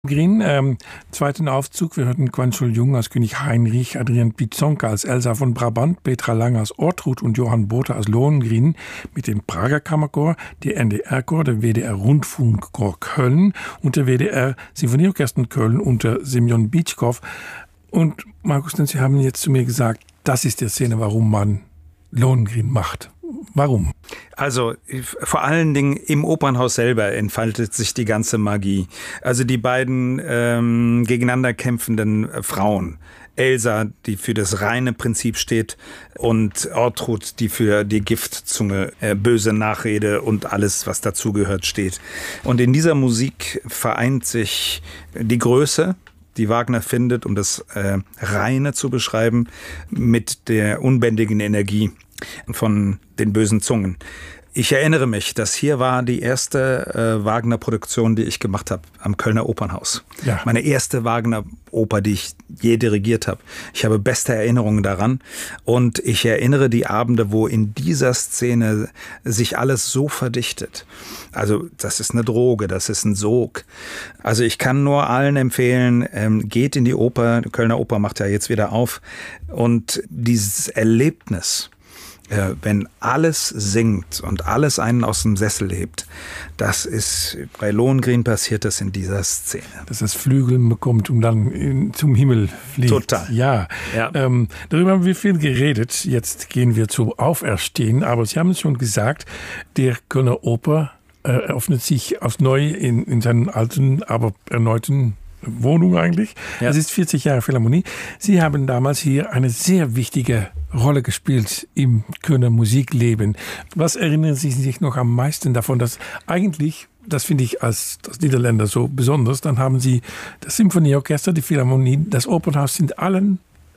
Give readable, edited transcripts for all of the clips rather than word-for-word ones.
Green, zweiten Aufzug. Wir hörten Quanchol Jung als König Heinrich, Adrian Pizonka als Elsa von Brabant, Petra Lang als Ortrud und Johann Botha als Lohengrin mit dem Prager Kammerchor, der NDR-Chor, der WDR-Rundfunkchor Köln und der WDR-Sinfonieorchester Köln unter Semyon Bitschkow. Und Markus, Sie haben jetzt zu mir gesagt, das ist die Szene, warum man Lohengrin macht. Warum? Also vor allen Dingen im Opernhaus selber entfaltet sich die ganze Magie. Also die beiden gegeneinander kämpfenden Frauen. Elsa, die für das reine Prinzip steht, und Ortrud, die für die Giftzunge, böse Nachrede und alles, was dazugehört, steht. Und in dieser Musik vereint sich die Größe, die Wagner findet, um das Reine zu beschreiben, mit der unbändigen Energie von den bösen Zungen. Ich erinnere mich, das hier war die erste Wagner-Produktion, die ich gemacht habe am Kölner Opernhaus. Ja. Meine erste Wagner-Oper, die ich je dirigiert habe. Ich habe beste Erinnerungen daran und ich erinnere die Abende, wo in dieser Szene sich alles so verdichtet. Also das ist eine Droge, das ist ein Sog. Also ich kann nur allen empfehlen, geht in die Oper, die Kölner Oper macht ja jetzt wieder auf, und dieses Erlebnis, wenn alles singt und alles einen aus dem Sessel hebt, das ist, bei Lohengrin passiert das in dieser Szene. Dass das Flügel bekommt und dann zum Himmel fliegt. Total. Ja. Darüber haben wir viel geredet. Jetzt gehen wir zum Auferstehen. Aber Sie haben es schon gesagt, der Kölner Oper eröffnet sich aufs Neue in seinen alten, aber erneuten Wohnung eigentlich. Ja. Es ist 40 Jahre Philharmonie. Sie haben damals hier eine sehr wichtige Rolle gespielt im Kölner Musikleben. Was erinnern Sie sich noch am meisten davon, dass eigentlich, das finde ich als Niederländer so besonders, dann haben Sie das Symphonieorchester, die Philharmonie, das Opernhaus sind allen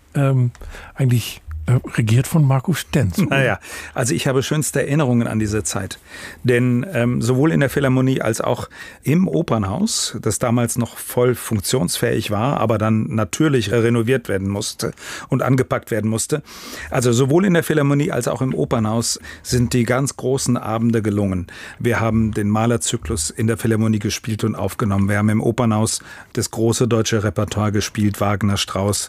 eigentlich regiert von Markus Stenz. Naja, also ich habe schönste Erinnerungen an diese Zeit. Denn sowohl in der Philharmonie als auch im Opernhaus, das damals noch voll funktionsfähig war, aber dann natürlich renoviert werden musste und angepackt werden musste. Also sowohl in der Philharmonie als auch im Opernhaus sind die ganz großen Abende gelungen. Wir haben den Mahler-Zyklus in der Philharmonie gespielt und aufgenommen. Wir haben im Opernhaus das große deutsche Repertoire gespielt, Wagner, Strauss,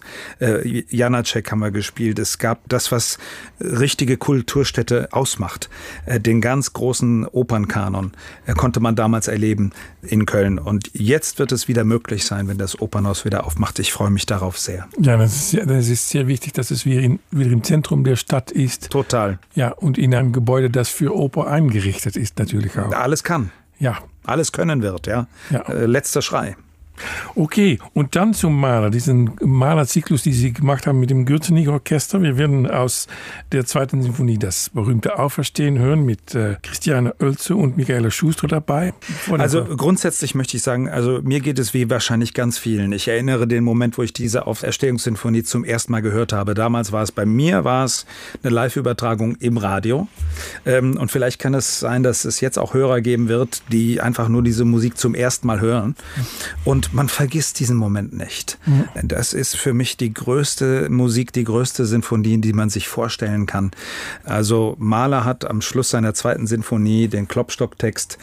Janáček haben wir gespielt. Es gab das, was richtige Kulturstätte ausmacht. Den ganz großen Opernkanon konnte man damals erleben in Köln. Und jetzt wird es wieder möglich sein, wenn das Opernhaus wieder aufmacht. Ich freue mich darauf sehr. Ja, das ist sehr wichtig, dass es wieder im Zentrum der Stadt ist. Total. Ja, und in einem Gebäude, das für Oper eingerichtet ist natürlich auch. Alles kann. Ja. Alles können wird, ja. Letzter Schrei. Okay, und dann zum Mahler, diesen Mahler-Zyklus, den Sie gemacht haben mit dem Gürzenich-Orchester. Wir werden aus der zweiten Sinfonie das berühmte Auferstehen hören mit Christiane Oelze und Michaela Schuster dabei. Also grundsätzlich möchte ich sagen, also mir geht es wie wahrscheinlich ganz vielen. Ich erinnere den Moment, wo ich diese Auferstehungssinfonie zum ersten Mal gehört habe. Damals war es bei mir eine Live-Übertragung im Radio. Und vielleicht kann es sein, dass es jetzt auch Hörer geben wird, die einfach nur diese Musik zum ersten Mal hören. Und man vergisst diesen Moment nicht. Das ist für mich die größte Musik, die größte Sinfonie, die man sich vorstellen kann. Also Mahler hat am Schluss seiner zweiten Sinfonie den Klopstock-Text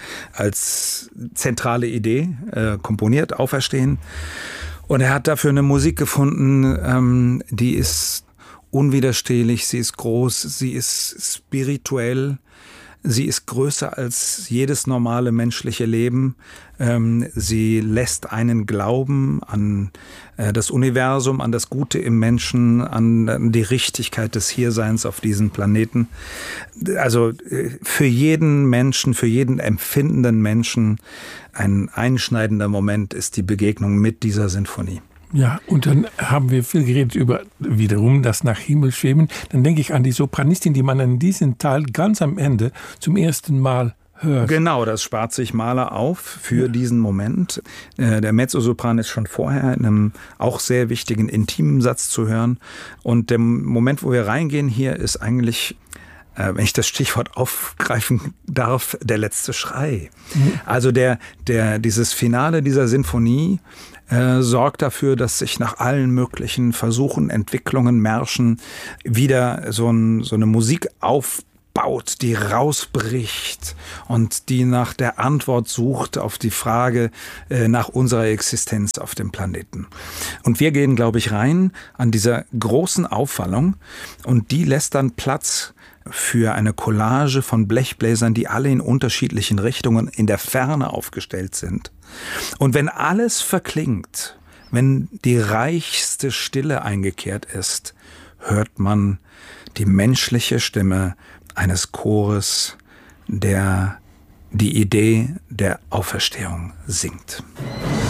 als zentrale Idee komponiert, Auferstehen. Und er hat dafür eine Musik gefunden, die ist unwiderstehlich, sie ist groß, sie ist spirituell. Sie ist größer als jedes normale menschliche Leben. Sie lässt einen glauben an das Universum, an das Gute im Menschen, an die Richtigkeit des Hierseins auf diesem Planeten. Also für jeden Menschen, für jeden empfindenden Menschen ein einschneidender Moment ist die Begegnung mit dieser Sinfonie. Ja, und dann haben wir viel geredet über wiederum das nach Himmel schweben. Dann denke ich an die Sopranistin, die man in diesem Teil ganz am Ende zum ersten Mal hört. Genau, das spart sich Mahler auf für diesen Moment. Der Mezzosopran ist schon vorher in einem auch sehr wichtigen, intimen Satz zu hören. Und der Moment, wo wir reingehen hier, ist eigentlich, wenn ich das Stichwort aufgreifen darf, der letzte Schrei. Also dieses Finale dieser Sinfonie sorgt dafür, dass sich nach allen möglichen Versuchen, Entwicklungen, Märschen wieder so eine Musik baut, die rausbricht und die nach der Antwort sucht auf die Frage nach unserer Existenz auf dem Planeten. Und wir gehen, glaube ich, rein an dieser großen Aufwallung und die lässt dann Platz für eine Collage von Blechbläsern, die alle in unterschiedlichen Richtungen in der Ferne aufgestellt sind. Und wenn alles verklingt, wenn die reichste Stille eingekehrt ist, hört man die menschliche Stimme eines Chores, der die Idee der Auferstehung singt.